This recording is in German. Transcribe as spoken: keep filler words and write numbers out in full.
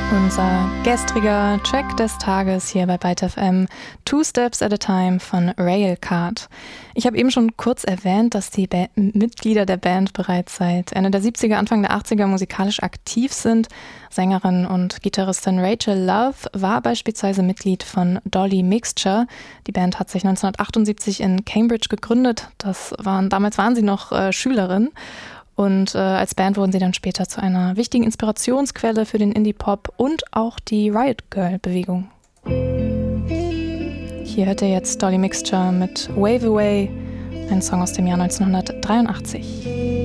Unser gestriger Track des Tages hier bei Byte F M, Two Steps at a Time von Railcard. Ich habe eben schon kurz erwähnt, dass die ba- Mitglieder der Band bereits seit Ende der siebziger, Anfang der achtziger musikalisch aktiv sind. Sängerin und Gitarristin Rachel Love war beispielsweise Mitglied von Dolly Mixture. Die Band hat sich neunzehnhundertachtundsiebzig in Cambridge gegründet. Das waren, damals waren sie noch äh, Schülerin. Und äh, als Band wurden sie dann später zu einer wichtigen Inspirationsquelle für den Indie-Pop und auch die Riot Girl-Bewegung. Hier hört ihr jetzt Dolly Mixture mit Wave Away, ein Song aus dem Jahr neunzehnhundertdreiundachtzig.